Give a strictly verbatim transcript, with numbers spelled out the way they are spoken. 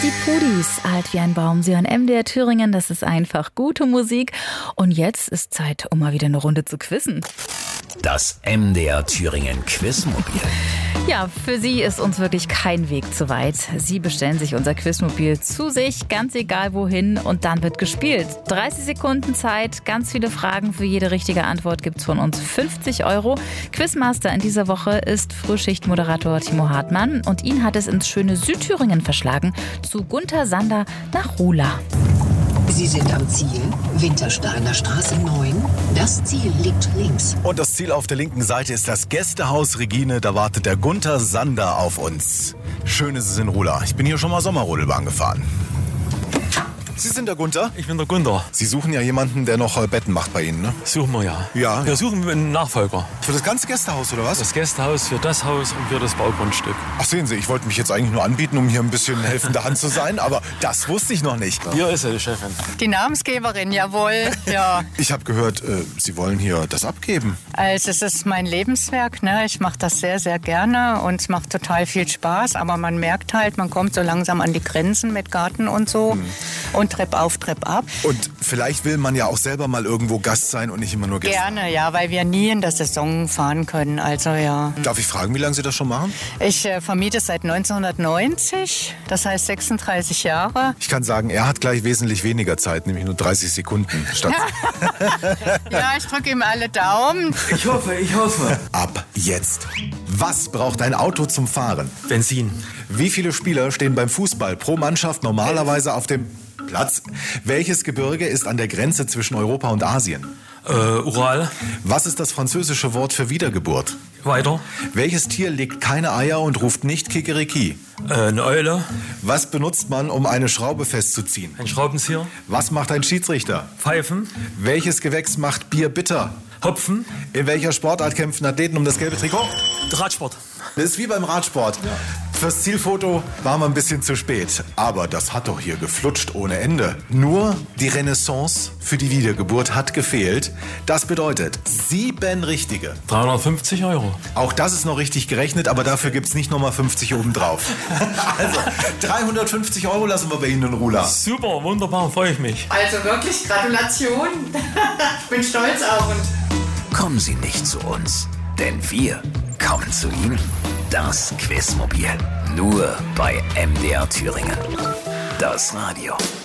Die Pudis, alt wie ein Baum. Sie hören M D R Thüringen, das ist einfach gute Musik. Und jetzt ist Zeit, um mal wieder eine Runde zu quizzen. Das M D R Thüringen Quizmobil. Ja, für Sie ist uns wirklich kein Weg zu weit. Sie bestellen sich unser Quizmobil zu sich, ganz egal wohin, und dann wird gespielt. dreißig Sekunden Zeit, ganz viele Fragen. Für jede richtige Antwort gibt's von uns fünfzig Euro. Quizmaster in dieser Woche ist Frühschichtmoderator Timo Hartmann und ihn hat es ins schöne Südthüringen verschlagen, zu Gunther Sander nach Ruhla. Sie sind am Ziel, Wintersteiner Straße neun. Das Ziel liegt links. Und das Ziel auf der linken Seite ist das Gästehaus Regine. Da wartet der Gunther Sander auf uns. Schön ist es in Ruhla. Ich bin hier schon mal Sommerrodelbahn gefahren. Sie sind der Gunther? Ich bin der Gunther. Sie suchen ja jemanden, der noch Betten macht bei Ihnen, ne? Suchen wir ja. Ja. Wir suchen einen Nachfolger. Für das ganze Gästehaus, oder was? Das Gästehaus, für das Haus und für das Baugrundstück. Ach, sehen Sie, ich wollte mich jetzt eigentlich nur anbieten, um hier ein bisschen helfende Hand zu sein, aber das wusste ich noch nicht. Hier ist sie, die Chefin. Die Namensgeberin, jawohl. Ja. Ich habe gehört, äh, Sie wollen hier das abgeben. Also es ist mein Lebenswerk, ne? Ich mache das sehr, sehr gerne und es macht total viel Spaß. Aber man merkt halt, man kommt so langsam an die Grenzen mit Garten und so. Hm. Und Trepp auf, Trepp ab. Und vielleicht will man ja auch selber mal irgendwo Gast sein und nicht immer nur Gäste. Gerne, ja, weil wir nie in der Saison fahren können. Also ja. Darf ich fragen, wie lange Sie das schon machen? Ich äh, vermiete seit neunzehnhundertneunzig, das heißt sechsunddreißig Jahre. Ich kann sagen, er hat gleich wesentlich weniger Zeit, nämlich nur dreißig Sekunden statt. Ja, ich drücke ihm alle Daumen. Ich hoffe, ich hoffe. Ab jetzt. Was braucht ein Auto zum Fahren? Benzin. Wie viele Spieler stehen beim Fußball pro Mannschaft normalerweise auf dem Platz? Welches Gebirge ist an der Grenze zwischen Europa und Asien? Äh, Ural. Was ist das französische Wort für Wiedergeburt? Weiter. Welches Tier legt keine Eier und ruft nicht Kikeriki? Äh, eine Eule. Was benutzt man, um eine Schraube festzuziehen? Ein Schraubenzieher. Was macht ein Schiedsrichter? Pfeifen. Welches Gewächs macht Bier bitter? Hopfen. In welcher Sportart kämpfen Athleten um das gelbe Trikot? Radsport. Das ist wie beim Radsport. Ja. Fürs Zielfoto waren wir ein bisschen zu spät. Aber das hat doch hier geflutscht ohne Ende. Nur die Renaissance für die Wiedergeburt hat gefehlt. Das bedeutet sieben richtige. dreihundertfünfzig Euro. Auch das ist noch richtig gerechnet, aber dafür gibt es nicht nochmal fünfzig obendrauf. Also dreihundertfünfzig Euro lassen wir bei Ihnen in Ruhla. Super, wunderbar, freue ich mich. Also wirklich Gratulation. Ich bin stolz auf uns. Kommen Sie nicht zu uns, denn wir kommen zu Ihnen. Das Quizmobil. Nur bei M D R Thüringen. Das Radio.